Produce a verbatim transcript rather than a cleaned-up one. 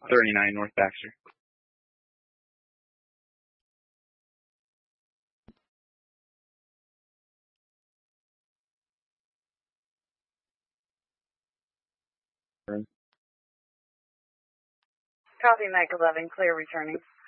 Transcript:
thirty-nine North Baxter. Copy, Mike eleven, clear returning.